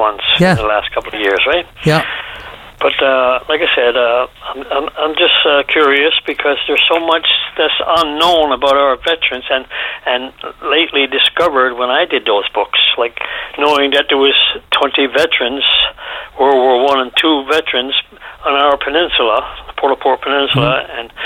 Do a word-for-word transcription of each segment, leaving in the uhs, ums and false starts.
ones Yeah. in the last couple of years, right? Yeah. But uh, like I said, uh, I'm, I'm, I'm just uh, curious because there's so much that's unknown about our veterans, and and lately discovered when I did those books, like knowing that there was twenty veterans, World War One and Two veterans on our peninsula, the Port-au-Port Peninsula, mm-hmm. and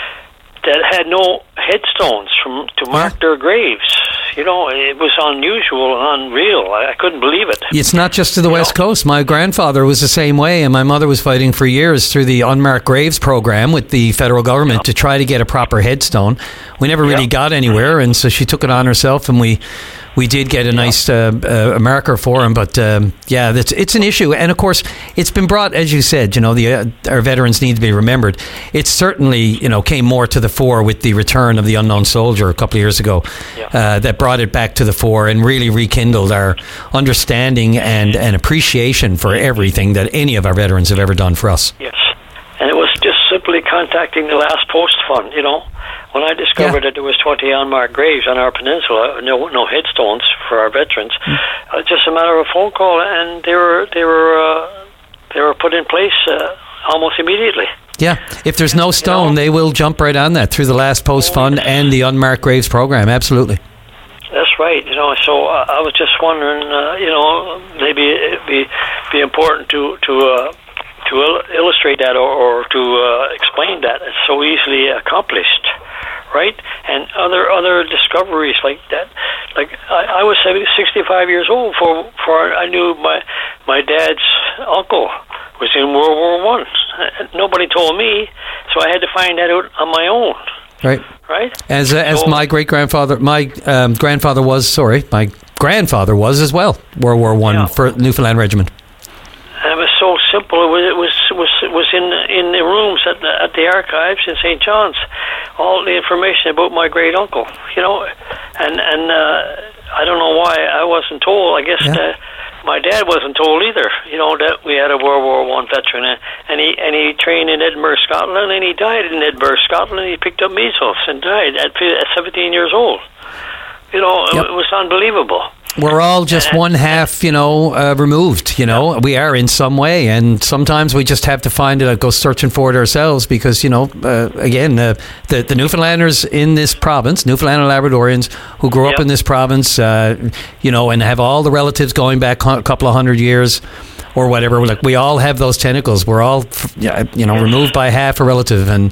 that had no headstones from to mark yeah. their graves. You know, it was unusual and unreal. I, I couldn't believe it. It's not just to the you West know? Coast. My grandfather was the same way, and my mother was fighting for years through the Unmarked Graves program with the federal government yeah. to try to get a proper headstone. We never really yeah. got anywhere, and so she took it on herself, and we we did get a nice uh, uh, marker for him. But um, yeah, it's, it's an issue, and of course, it's been brought, as you said. You know, the uh, our veterans need to be remembered. It certainly, you know, came more to the fore with the return of the unknown soldier a couple of years ago. Yeah. Uh, that brought it back to the fore and really rekindled our understanding and, and appreciation for everything that any of our veterans have ever done for us. Yes, and it was just simply contacting the Last Post Fund, you know. When I discovered yeah. that there was twenty unmarked graves on our peninsula, no no headstones for our veterans, mm. uh, just a matter of a phone call, and they were they were uh, they were put in place uh, almost immediately. Yeah, if there's no stone, you know, they will jump right on that through the Last Post Fund and the Unmarked Graves program. Absolutely. That's right. You know, so uh, I was just wondering, uh, you know, maybe it'd be be important to to. Uh, to il- illustrate that or, or to uh, explain that. It's so easily accomplished, right? And other other discoveries like that. Like I, I was sixty-five years old before, before I knew my my dad's uncle was in World War One. Nobody told me, so I had to find that out on my own. Right. Right. As uh, as so, my great grandfather, my um, grandfather was. Sorry, my grandfather was as well. World War One yeah. for Newfoundland Regiment. And it was so simple. It was it was was, was in in the rooms at the at the archives in Saint John's. All the information about my great uncle, you know, and and uh, I don't know why I wasn't told. I guess yeah. uh, my dad wasn't told either. You know that we had a World War One veteran, and he and he trained in Edinburgh, Scotland, and he died in Edinburgh, Scotland. And he picked up measles and died at, at seventeen years old. You know, yep. it, it was unbelievable. We're all just one half, you know, uh, removed, you know. We are in some way, and sometimes we just have to find it, go searching for it ourselves because, you know, uh, again, uh, the, the Newfoundlanders in this province, Newfoundland and Labradorians who grew up yep. in this province, uh, you know, and have all the relatives going back a couple of hundred years or whatever, like we all have those tentacles. We're all, you know, removed by half a relative, and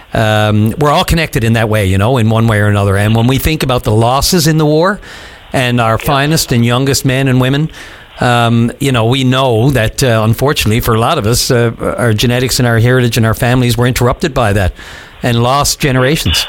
um, we're all connected in that way, you know, in one way or another. And when we think about the losses in the war, and our finest and youngest men and women, um, you know, we know that, uh, unfortunately, for a lot of us, uh, our genetics and our heritage and our families were interrupted by that and lost generations.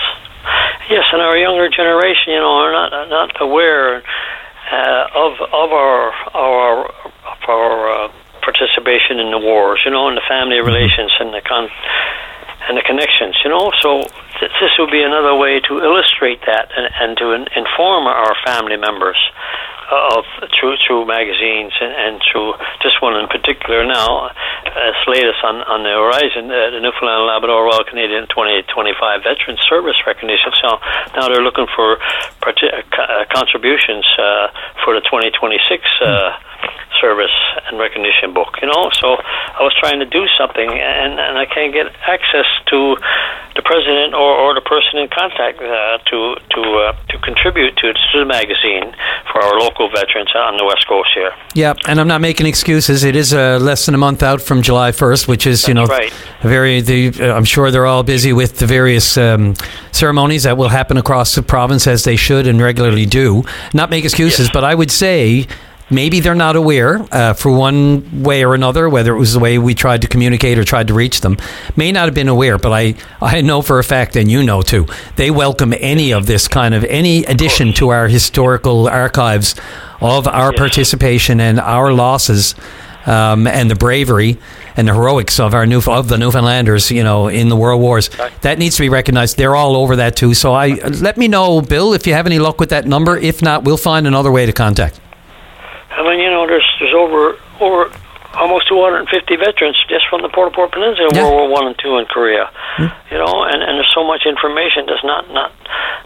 Yes, and our younger generation, you know, are not not aware uh, of of our our of our uh, participation in the wars, you know, and the family relations and the con. and the connections, you know. So th- this would be another way to illustrate that and, and to in- inform our family members of through through magazines and, and through this one in particular now, as latest on, on the horizon, uh, the Newfoundland and Labrador Royal Canadian twenty twenty-five Veteran Service Recognition. So now they're looking for part- uh, contributions uh, for the twenty twenty-six uh, service and recognition book, you know. So I was trying to do something, and, and I can't get access to the president or, or the person in contact uh, to to uh, to contribute to, to the magazine for our local veterans on the West Coast here. Yeah, and I'm not making excuses. It is uh, less than a month out from July first, which is, That's you know, right. very. The, uh, I'm sure they're all busy with the various um, ceremonies that will happen across the province, as they should and regularly do. Not make excuses, Yes. but I would say maybe they're not aware uh, for one way or another, whether it was the way we tried to communicate or tried to reach them, may not have been aware, but I, I know for a fact, and you know too, they welcome any of this kind of, any addition to our historical archives of our yes. participation and our losses um, and the bravery and the heroics of our new of the Newfoundlanders, you know, in the World Wars. That needs to be recognized. They're all over that too. So I let me know, Bill, if you have any luck with that number. If not, we'll find another way to contact. I mean, you know, there's there's over over almost two hundred fifty veterans just from the Port-au-Port Peninsula, yeah. World War One and Two in Korea. Hmm. You know, and, and there's so much information that's not not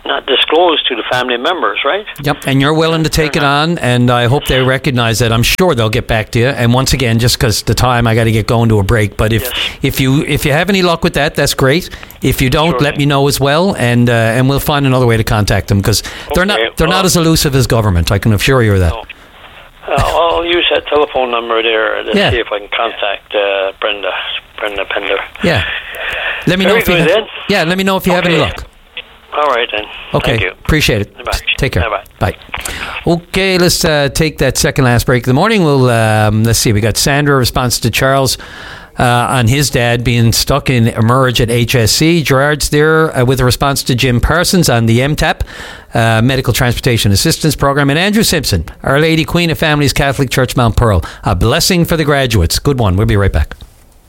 not disclosed to the family members, right? Yep, and you're willing to take it on, and I hope they recognize that. I'm sure they'll get back to you. And once again, just because the time, I got to get going to a break. But if Yes. if you if you have any luck with that, that's great. If you don't, Sure. let me know as well, and uh, and we'll find another way to contact them, because they're Okay, not they're well- not as elusive as government. I can assure you of that. No. Uh, I'll use that telephone number there to Yeah. see if I can contact uh, Brenda, Brenda Pender. Yeah. Let me Very know if you good, ha- then. Yeah, let me know if you have any Okay. luck. All right, then. Okay. Thank you. Appreciate it. Bye. Take care. Bye-bye. Bye. Okay, let's uh, take that second last break of the morning. We'll um, let's see. We got Sandra response to Charles uh, on his dad being stuck in Emerge at H S C. Gerard's there uh, with a response to Jim Parsons on the M TAP uh, Medical Transportation Assistance Program, and Andrew Simpson, Our Lady Queen of Families Catholic Church Mount Pearl. A blessing for the graduates. Good one. We'll be right back.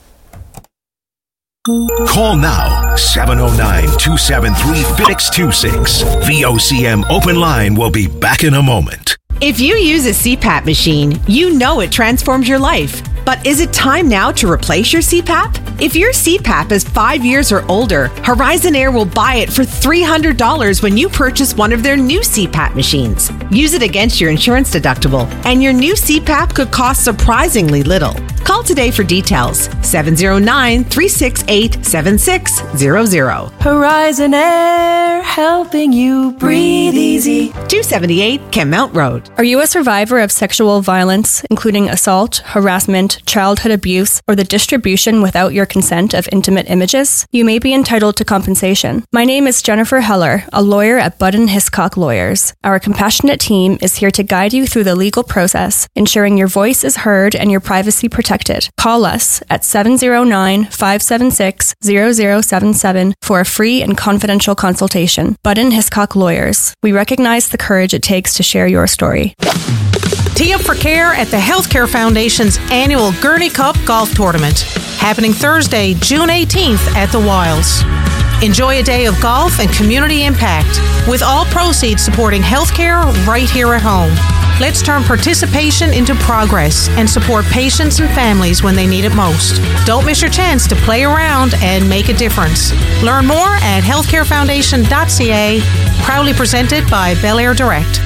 Call now, seven oh nine, two seven three, six two six. V O C M Open Line will be back in a moment. If you use a C PAP machine, you know it transforms your life. But is it time now to replace your C PAP? If your C PAP is five years or older, Horizon Air will buy it for three hundred dollars when you purchase one of their new C PAP machines. Use it against your insurance deductible, and your new C PAP could cost surprisingly little. Call today for details. seven oh nine, three six eight, seven six zero zero. Horizon Air, helping you breathe easy. two seventy-eight Kenmount Road. Are you a survivor of sexual violence, including assault, harassment, childhood abuse, or the distribution without your consent of intimate images? You may be entitled to compensation. My name is Jennifer Heller, a lawyer at Budden Hiscock Lawyers. Our compassionate team is here to guide you through the legal process, ensuring your voice is heard and your privacy protected. Call us at seven oh nine, five seven six, zero zero seven seven for a free and confidential consultation. Budden Hiscock Lawyers. We recognize the courage it takes to share your story. Tee up for care at the Healthcare Foundation's annual Gurney Cup Golf Tournament, happening Thursday, June eighteenth at the Wilds. Enjoy a day of golf and community impact, with all proceeds supporting healthcare right here at home. Let's turn participation into progress and support patients and families when they need it most. Don't miss your chance to play around and make a difference. Learn more at healthcare foundation dot c a, proudly presented by Bel Air Direct.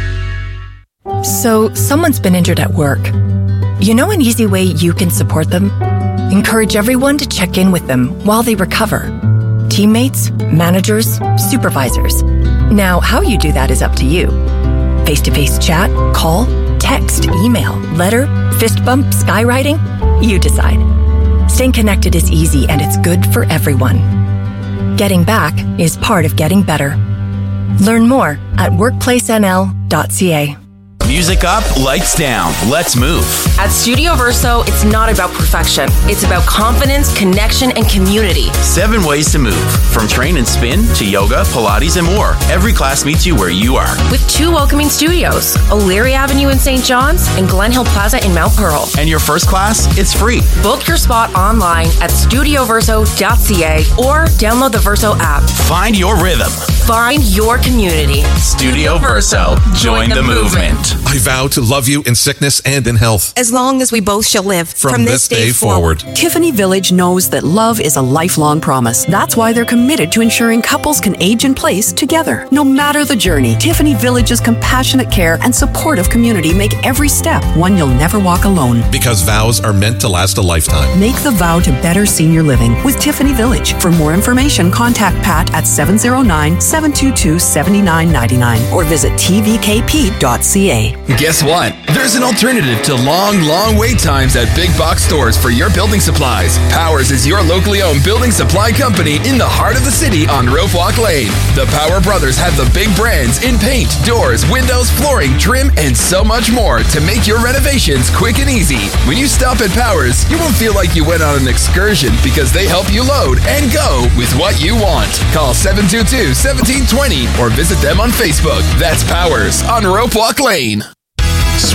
So, someone's been injured at work. You know an easy way you can support them? Encourage everyone to check in with them while they recover. Teammates, managers, supervisors. Now, how you do that is up to you. Face-to-face chat, call, text, email, letter, fist bump, skywriting? You decide. Staying connected is easy and it's good for everyone. Getting back is part of getting better. Learn more at workplace n l dot c a. Music up, lights down. Let's move. At Studio Verso, it's not about perfection. It's about confidence, connection, and community. Seven ways to move. From train and spin to yoga, Pilates, and more. Every class meets you where you are. With two welcoming studios, O'Leary Avenue in Saint John's and Glen Hill Plaza in Mount Pearl. And your first class, it's free. Book your spot online at studio verso dot c a or download the Verso app. Find your rhythm. Find your community. Studio Verso. Join the movement. I vow to love you in sickness and in health. As long as we both shall live. From, From this, this day, day forward. forward. Tiffany Village knows that love is a lifelong promise. That's why they're committed to ensuring couples can age in place together. No matter the journey, Tiffany Village's compassionate care and supportive community make every step one you'll never walk alone. Because vows are meant to last a lifetime. Make the vow to better senior living with Tiffany Village. For more information, contact Pat at seven oh nine, seven two two, seven nine nine nine or visit t v k p dot c a. Guess what? There's an alternative to long, long wait times at big box stores for your building supplies. Powers is your locally owned building supply company in the heart of the city on Rope Walk Lane. The Power Brothers have the big brands in paint, doors, windows, flooring, trim, and so much more to make your renovations quick and easy. When you stop at Powers, you won't feel like you went on an excursion because they help you load and go with what you want. Call seven two two, one seven two zero or visit them on Facebook. That's Powers on Rope Walk Lane.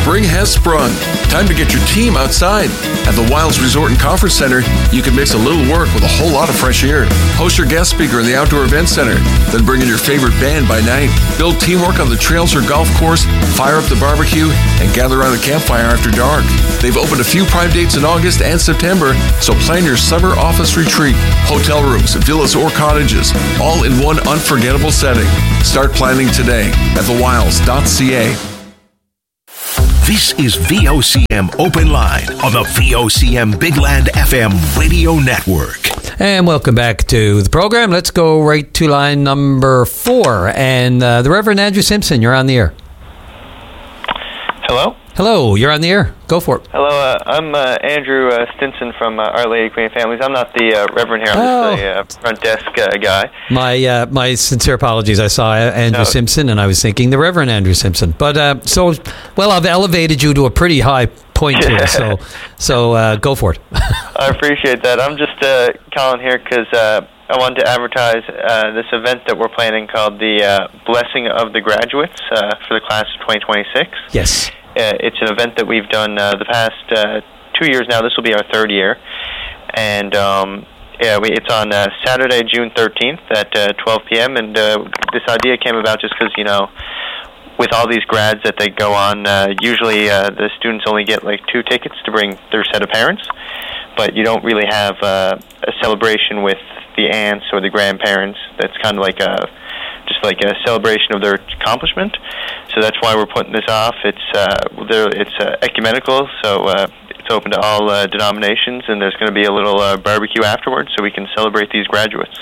spring has sprung. Time to get your team outside. At the Wilds Resort and Conference Center, you can mix a little work with a whole lot of fresh air. Host your guest speaker in the Outdoor Event Center. Then bring in your favorite band by night. Build teamwork on the trails or golf course, fire up the barbecue, and gather around the campfire after dark. They've opened a few prime dates in August and September, so plan your summer office retreat. Hotel rooms, villas, or cottages, all in one unforgettable setting. Start planning today at the wilds dot c a. This is V O C M Open Line on the V O C M Big Land F M radio network. And welcome back to the program. Let's go right to line number four. And uh, the Reverend Andrew Simpson, you're on the air. Hello? Hello, you're on the air. Go for it. Hello, uh, I'm uh, Andrew uh, Stinson from uh, Our Lady Queen of Families. I'm not the uh, Reverend here. I'm Oh. just the uh, front desk uh, guy. My uh, my sincere apologies. I saw Andrew No. Simpson, and I was thinking the Reverend Andrew Simpson. But uh, so, well, I've elevated you to a pretty high point here. So, so uh, go for it. I appreciate that. I'm just uh, calling here because uh, I wanted to advertise uh, this event that we're planning called the uh, Blessing of the Graduates uh, for the class of twenty twenty-six. Yes. Uh, it's an event that we've done uh, the past uh, two years now. This will be our third year. And um, yeah, we, it's on uh, Saturday, June thirteenth at uh, twelve p.m. And uh, this idea came about just because, you know, with all these grads that they go on, uh, usually uh, the students only get like two tickets to bring their set of parents. But you don't really have uh, a celebration with the aunts or the grandparents. That's kind of like a just like a celebration of their accomplishment. So that's why we're putting this off. It's uh, there, it's uh, ecumenical, so uh, it's open to all uh, denominations, and there's going to be a little uh, barbecue afterwards, so we can celebrate these graduates.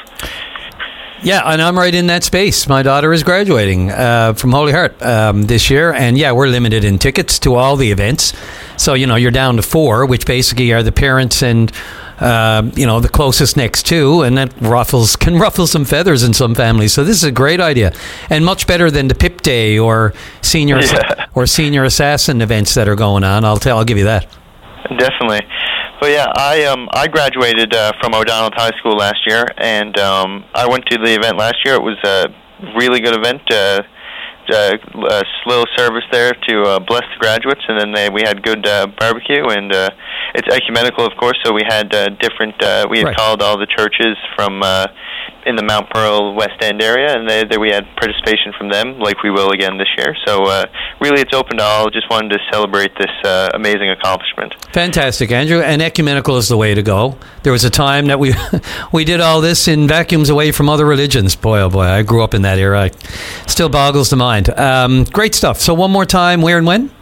Yeah, and I'm right in that space. My daughter is graduating uh, from Holy Heart um, this year, and yeah, we're limited in tickets to all the events. So, you know, you're down to four, which basically are the parents and, uh, you know, the closest next to, and that ruffles can ruffle some feathers in some families. So this is a great idea, and much better than the Pip Day or senior Yeah. or senior assassin events that are going on. I'll tell. I'll give you that. Definitely. But yeah, I um I graduated uh, from O'Donnell High School last year, and um I went to the event last year. It was a really good event. Uh, uh, a little service there to uh, bless the graduates, and then they, we had good uh, barbecue, and uh, it's ecumenical, of course. So we had uh, different. Uh, we had Right. called all the churches from uh, in the Mount Pearl West End area, and they, they, we had participation from them, like we will again this year. So uh, really, it's open to all. Just wanted to celebrate this uh, amazing accomplishment. Fantastic, Andrew. And ecumenical is the way to go. There was a time that we we did all this in vacuums away from other religions. Boy, oh boy, I grew up in that era. It still boggles the mind. Um, great stuff. So one more time, where and when?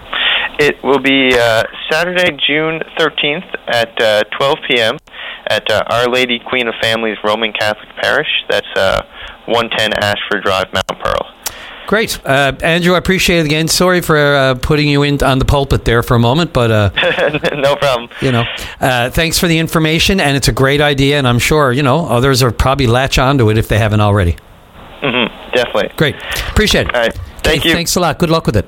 It will be uh, Saturday, June thirteenth at uh, twelve p.m. at uh, Our Lady Queen of Families Roman Catholic Parish. That's uh, one ten Ashford Drive, Mount Pearl. Great. Uh, Andrew, I appreciate it again. Sorry for uh, putting you in on the pulpit there for a moment, but... Uh, no problem. You know, uh, thanks for the information, and it's a great idea, and I'm sure, you know, others will probably latch onto it if they haven't already. Mm-hmm, definitely. Great. Appreciate it. All right. Thank okay, you. Thanks a lot. Good luck with it.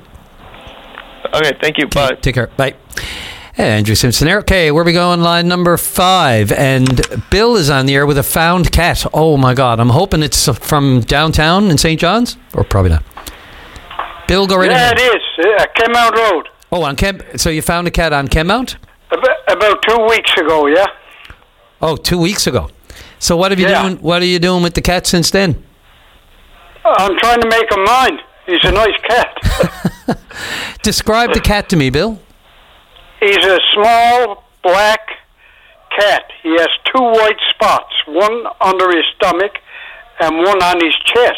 Okay, thank you. Bye. Take care. Bye. Andrew Simpson there. Okay, where are we going? Line number five. And Bill is on the air with a found cat. Oh, my God. I'm hoping it's from downtown in Saint John's. Or probably not. Bill, go right yeah, ahead. Yeah, it is. Uh, Kenmount Road. Oh, on Ken. So you found a cat on Kenmount? About, about two weeks ago, yeah. Oh, two weeks ago. So what have you Yeah. doing? What are you doing with the cat since then? I'm trying to make him mine. He's a nice cat. Describe the cat to me, Bill. He's a small black cat. He has two white spots, one under his stomach and one on his chest.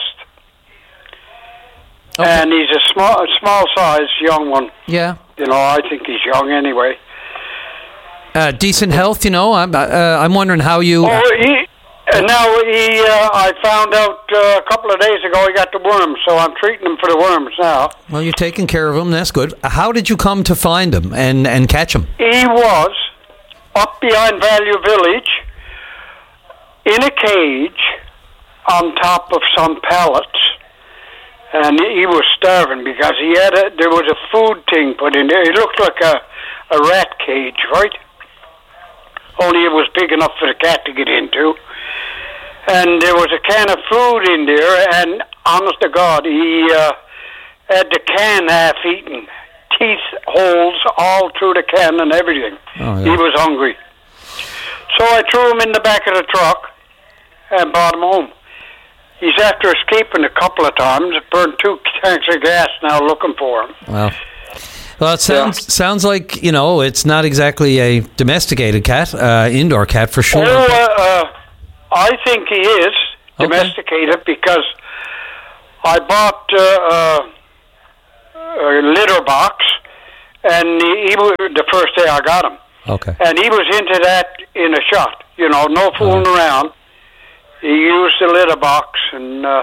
Okay. And he's a small, a small size young one. Yeah. You know, I think he's young anyway. Uh, decent health, you know. I'm. Uh, I'm wondering how you. Oh, he, and now he. Uh, I found out uh, a couple of days ago he got the worms, so I'm treating him for the worms now. Well, you're taking care of him. That's good. How did you come to find him and, and catch him? He was up behind Value Village in a cage on top of some pallets, and he was starving because he had a. There was a food thing put in there. It looked like a a rat cage, right? Only it was big enough for the cat to get into. And there was a can of food in there, and honest to God, he uh, had the can half-eaten, teeth holes all through the can and everything. Oh, yeah. He was hungry. So I threw him in the back of the truck and brought him home. He's after escaping a couple of times, burned two tanks of gas now looking for him. Wow. Well, it sounds yeah. sounds like, you know, it's not exactly a domesticated cat, uh, indoor cat for sure. Oh, uh, uh, I think he is domesticated okay. because I bought uh, uh, a litter box, and he, he was the first day I got him. Okay. And he was into that in a shot, you know, no fooling uh-huh. around. He used the litter box and uh,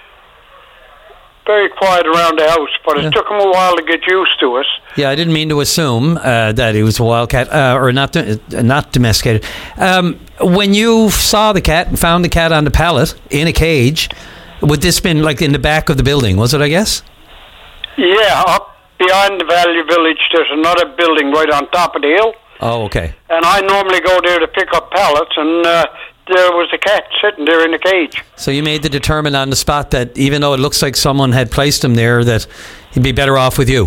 very quiet around the house, but it yeah. took him a while to get used to us. Yeah, I didn't mean to assume uh, that he was a wild cat uh, or not uh, not domesticated. Um, when you saw the cat and found the cat on the pallet in a cage, would this been like in the back of the building, was it, I guess? Yeah, up behind the Value Village, there's another building right on top of the hill. Oh, okay. And I normally go there to pick up pallets, and uh, there was a cat sitting there in the cage. So you made the determination on the spot that even though it looks like someone had placed him there, that he'd be better off with you.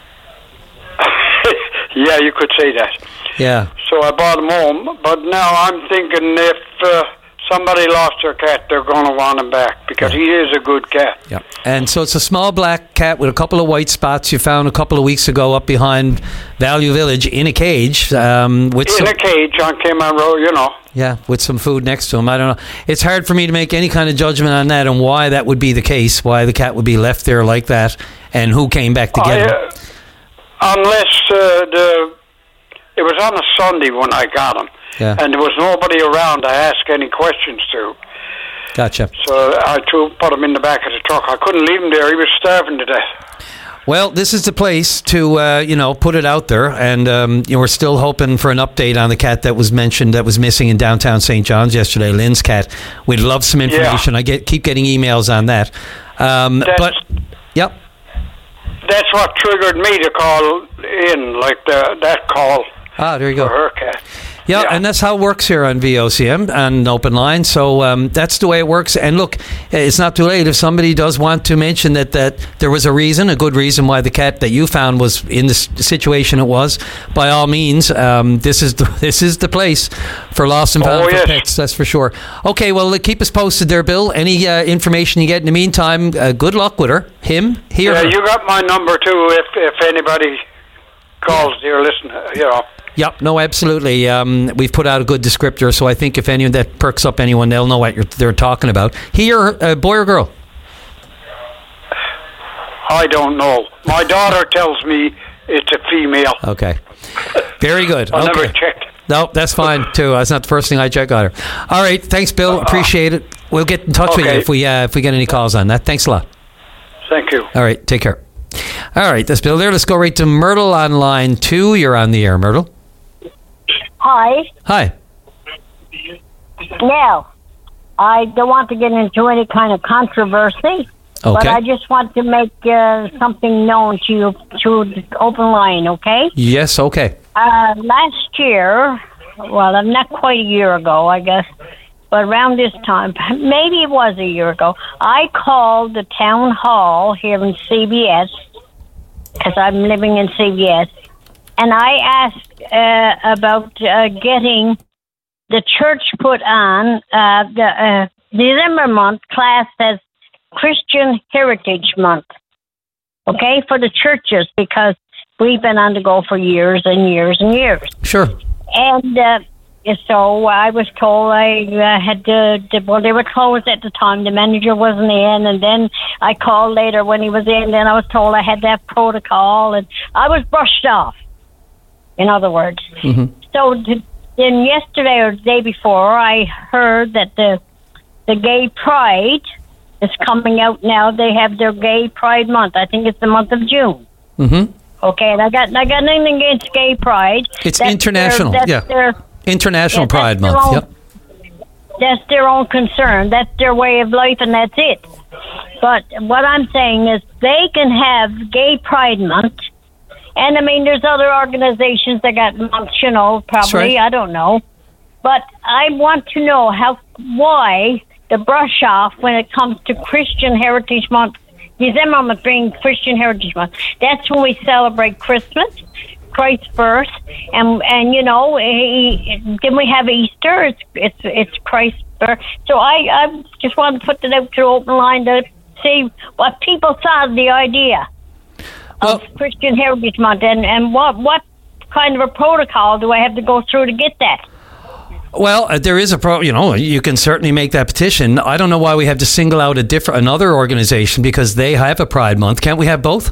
Yeah, you could say that. Yeah. So I brought him home, but now I'm thinking if uh, somebody lost their cat, they're going to want him back because yeah. he is a good cat. Yeah. And so it's a small black cat with a couple of white spots you found a couple of weeks ago up behind Value Village in a cage. Um, with in some, a cage on Cameron Road, you know. Yeah, with some food next to him. I don't know. It's hard for me to make any kind of judgment on that and why that would be the case, why the cat would be left there like that, and who came back to get I, him. Uh, unless uh, the it was on a Sunday when I got him, yeah. and there was nobody around to ask any questions to. Gotcha. So I threw, put him in the back of the truck. I couldn't leave him there. He was starving to death. Well, this is the place to, uh, you know, put it out there. And um, you know, we're still hoping for an update on the cat that was mentioned that was missing in downtown Saint John's yesterday, Lynn's cat. We'd love some information. Yeah. I get keep getting emails on that. Um, but, yep. That's what triggered me to call in, like the, that call. Ah, there you go. For her cat. Yeah, yeah, and that's how it works here on V O C M and Open Line. So um, that's the way it works. And look, it's not too late if somebody does want to mention that, that there was a reason, a good reason why the cat that you found was in the situation it was. By all means, um, this is the, this is the place for lost and found oh, for yes. pets. That's for sure. Okay, well, keep us posted there, Bill. Any uh, information you get in the meantime, uh, good luck with her. Him, here. Yeah, her. you got my number too. If if anybody calls, dear listener, you know. Yep, no, absolutely. Um, we've put out a good descriptor, so I think if any that perks up anyone, they'll know what you're, they're talking about. He or uh, boy or girl? I don't know. My daughter tells me it's a female. Okay. Very good. I okay. never checked. No, that's fine, too. That's not the first thing I check on her. All right. Thanks, Bill. Appreciate it. We'll get in touch okay. with you if we, uh, if we get any calls on that. Thanks a lot. Thank you. All right. Take care. All right. That's Bill there. Let's go right to Myrtle on line two. You're on the air, Myrtle. Hi. Hi. Now, I don't want to get into any kind of controversy, okay. but I just want to make uh, something known to you through the Open Line, okay? Yes, okay. Uh, last year, well, not quite a year ago, I guess, but around this time, maybe it was a year ago, I called the town hall here in C B S, because I'm living in C B S, and I asked uh, about uh, getting the church put on uh, the uh, December month class as Christian Heritage Month, okay, for the churches, because we've been on the go for years and years and years. Sure. And uh, so I was told I uh, had to, to, well, they were closed at the time. The manager wasn't in, and then I called later when he was in, then I was told I had that protocol, and I was brushed off. In other words. Mm-hmm. So th- then yesterday or the day before, I heard that the the Gay Pride is coming out now. They have their Gay Pride month. I think it's the month of June. Mm-hmm. Okay, and I got I got nothing against Gay Pride. It's that's international. Their, that's yeah. Their, International yeah, Pride Month. Own, yep. That's their own concern. That's their way of life, and that's it. But what I'm saying is they can have Gay Pride Month. And, I mean, there's other organizations that got months, you know, probably. Right. I don't know. But I want to know how, why the brush off when it comes to Christian Heritage Month December month being Christian Heritage Month. That's when we celebrate Christmas, Christ's birth, and and you know, he, then we have Easter. It's it's it's Christ's birth. So I I just wanted to put that out to the open line to see what people thought of the idea well, of Christian Heritage Month, and and what what kind of a protocol do I have to go through to get that? Well, uh, there is a pro. You know, you can certainly make that petition. I don't know why we have to single out a different another organization because they have a Pride Month. Can't we have both?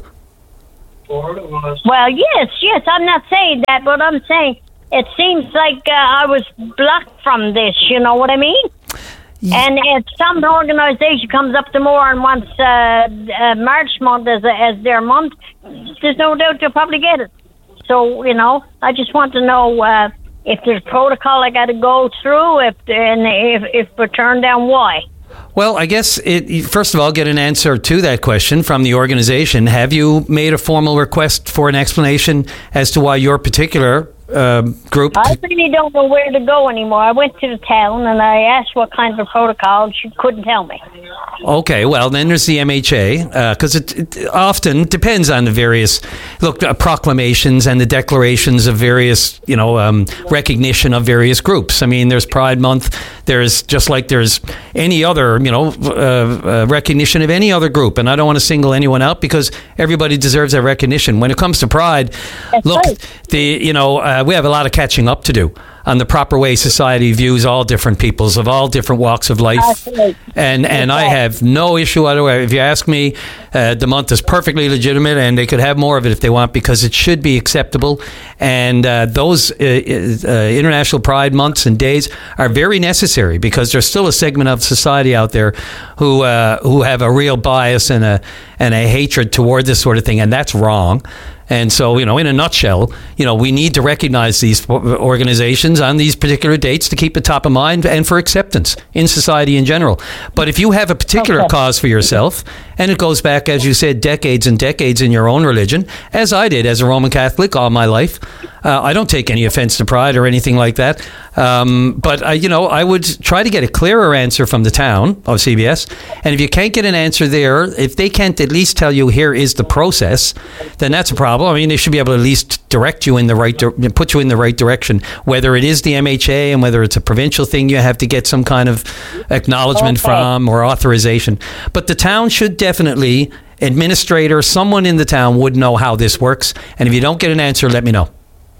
Well, yes, yes. I'm not saying that, but I'm saying it seems like uh, I was blocked from this. You know what I mean? Yeah. And if some organization comes up to more and wants uh, uh, March month as a, as their month, there's no doubt they'll probably get it. So, you know, I just want to know uh, if there's protocol I got to go through, if and if if we're turned down, why. Well, I guess, it, first of all, get an answer to that question from the organization. Have you made a formal request for an explanation as to why your particular uh, group... I really don't know where to go anymore. I went to the town and I asked what kind of a protocol, and she couldn't tell me. Okay, well, then there's the M H A, because uh, it, it often depends on the various look uh, proclamations and the declarations of various, you know, um, recognition of various groups. I mean, there's Pride Month. There's just like there's any other, you know, uh, uh, recognition of any other group, and I don't want to single anyone out because everybody deserves that recognition. When it comes to Pride, That's look, right. the you know, uh, we have a lot of catching up to do on the proper way society views all different peoples of all different walks of life. Absolutely. And and I have no issue otherwise. If you ask me, uh, the month is perfectly legitimate and they could have more of it if they want because it should be acceptable. And uh, those uh, uh, International Pride months and days are very necessary because there's still a segment of society out there who uh, who have a real bias and a and a hatred toward this sort of thing, and that's wrong. And so, you know, in a nutshell, you know, we need to recognize these organizations on these particular dates to keep it top of mind and for acceptance in society in general. But if you have a particular okay. cause for yourself, and it goes back, as you said, decades and decades in your own religion, as I did as a Roman Catholic all my life, uh, I don't take any offense to Pride or anything like that. Um, but, I, you know, I would try to get a clearer answer from the town of C B S. And if you can't get an answer there, if they can't at least tell you here is the process, then that's a problem. I mean, they should be able to at least direct you in the right, di- put you in the right direction. Whether it is the M H A and whether it's a provincial thing, you have to get some kind of acknowledgement okay. from or authorization. But the town should definitely, administrator, someone in the town would know how this works. And if you don't get an answer, let me know.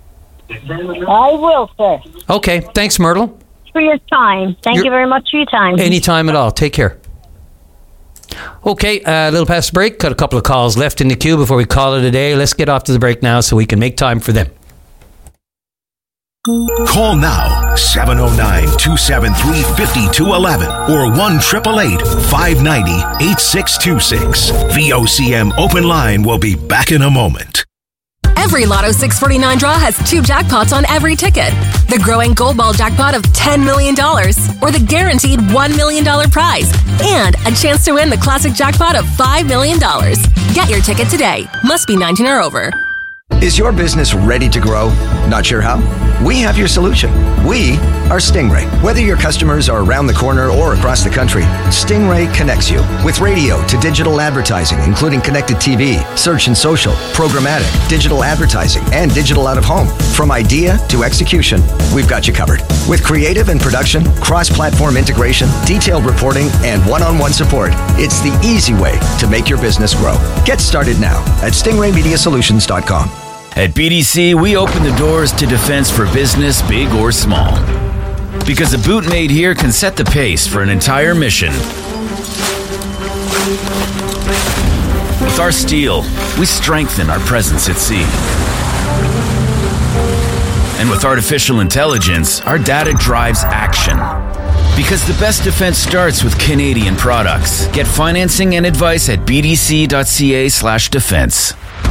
I will, sir. Okay, thanks, Myrtle. For your time. Thank You're, you very much for your time. Anytime at all. Take care. Okay, a uh, little past the break. Got a couple of calls left in the queue before we call it a day. Let's get off to the break now so we can make time for them. Call now, seven oh nine, two seven three, five two one one or one eight eight eight, five nine zero, eight six two six. V O C M Open Line will be back in a moment. Every Lotto six forty-nine draw has two jackpots on every ticket. The growing Gold Ball jackpot of ten million dollars or the guaranteed one million dollars prize. And a chance to win the classic jackpot of five million dollars. Get your ticket today. Must be nineteen or over. Is your business ready to grow? Not sure how? We have your solution. We are Stingray. Whether your customers are around the corner or across the country, Stingray connects you with radio to digital advertising, including connected T V, search and social, programmatic, digital advertising, and digital out of home. From idea to execution, we've got you covered. With creative and production, cross-platform integration, detailed reporting, and one-on-one support, it's the easy way to make your business grow. Get started now at stingray media solutions dot com. At B D C, we open the doors to defense for business, big or small. Because a boot made here can set the pace for an entire mission. With our steel, we strengthen our presence at sea. And with artificial intelligence, our data drives action. Because the best defense starts with Canadian products. Get financing and advice at b d c dot c a slash defense.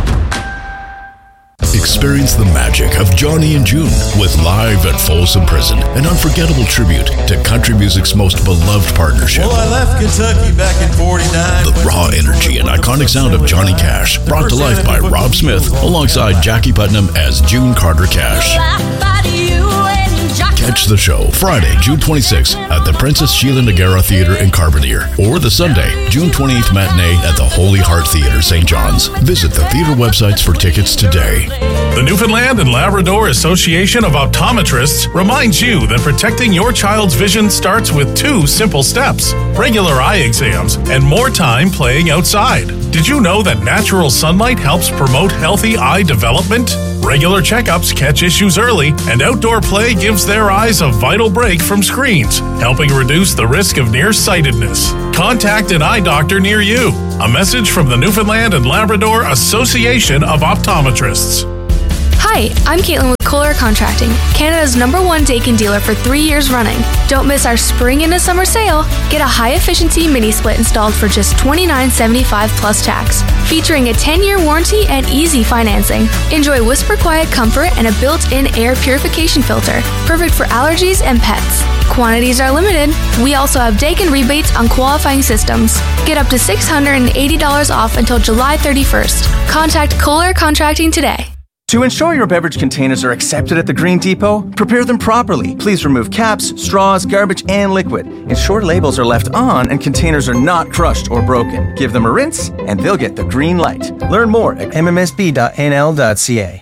Experience the magic of Johnny and June with Live at Folsom Prison, an unforgettable tribute to country music's most beloved partnership. Well, I left Kentucky back in forty-nine. The raw energy and iconic sound of Johnny Cash, brought to life by Rob Smith, alongside Jackie Putnam as June Carter Cash. Catch the show Friday, June twenty-sixth at the Princess Sheila Nagara Theatre in Carbonear, or the Sunday, June twenty-eighth matinee at the Holy Heart Theatre, Saint John's. Visit the theatre websites for tickets today. The Newfoundland and Labrador Association of Optometrists reminds you that protecting your child's vision starts with two simple steps: regular eye exams and more time playing outside. Did you know that natural sunlight helps promote healthy eye development? Regular checkups catch issues early, and outdoor play gives their eyes a vital break from screens, helping reduce the risk of nearsightedness. Contact an eye doctor near you. A message from the Newfoundland and Labrador Association of Optometrists. Hi, I'm Caitlin with Kohler Contracting, Canada's number one Daikin dealer for three years running. Don't miss our spring into summer sale. Get a high-efficiency mini-split installed for just twenty-nine dollars and seventy-five cents plus tax, featuring a ten-year warranty and easy financing. Enjoy whisper quiet comfort and a built-in air purification filter, perfect for allergies and pets. Quantities are limited. We also have Daikin rebates on qualifying systems. Get up to six hundred eighty dollars off until July thirty-first. Contact Kohler Contracting today. To ensure your beverage containers are accepted at the Green Depot, prepare them properly. Please remove caps, straws, garbage, and liquid. Ensure labels are left on and containers are not crushed or broken. Give them a rinse, and they'll get the green light. Learn more at m m s b dot n l dot c a.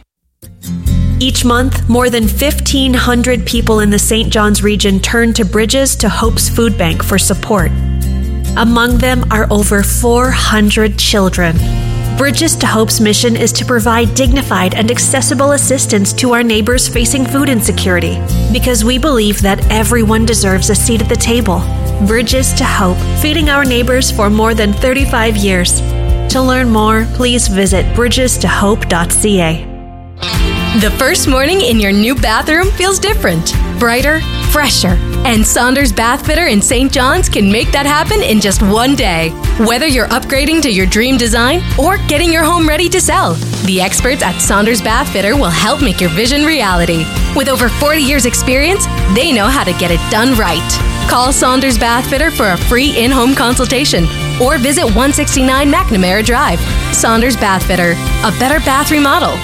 Each month, more than fifteen hundred people in the Saint John's region turn to Bridges to Hope's Food Bank for support. Among them are over four hundred children. Bridges to Hope's mission is to provide dignified and accessible assistance to our neighbors facing food insecurity, because we believe that everyone deserves a seat at the table. Bridges to Hope, feeding our neighbors for more than thirty-five years. To learn more, please visit bridges to hope dot c a. The first morning in your new bathroom feels different, brighter, fresher. And Saunders Bath Fitter in Saint John's can make that happen in just one day. Whether you're upgrading to your dream design or getting your home ready to sell, the experts at Saunders Bath Fitter will help make your vision reality. With over forty years experience, they know how to get it done right. Call Saunders Bath Fitter for a free in-home consultation or visit one sixty-nine McNamara Drive. Saunders Bath Fitter, a better bath remodel.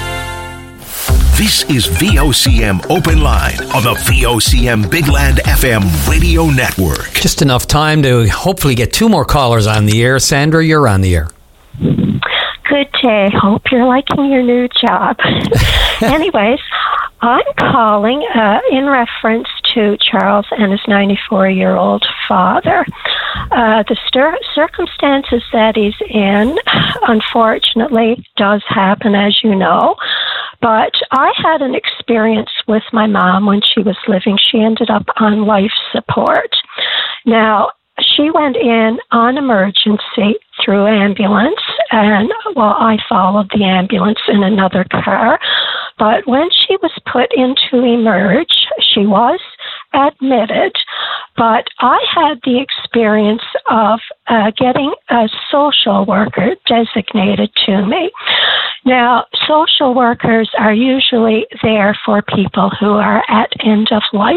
This is V O C M Open Line on the V O C M Big Land F M radio network. Just enough time to hopefully get two more callers on the air. Sandra, you're on the air. Good day. Hope you're liking your new job. Anyways, I'm calling uh, in reference to Charles and his ninety-four-year-old father. Uh, the stir- circumstances that he's in, unfortunately, does happen, as you know. But I had an experience with my mom when she was living. She ended up on life support. Now, she went in on emergency through ambulance, and, well, I followed the ambulance in another car. But when she was put into Emerge, she was admitted, but I had the experience of uh, getting a social worker designated to me. Now, social workers are usually there for people who are at end of life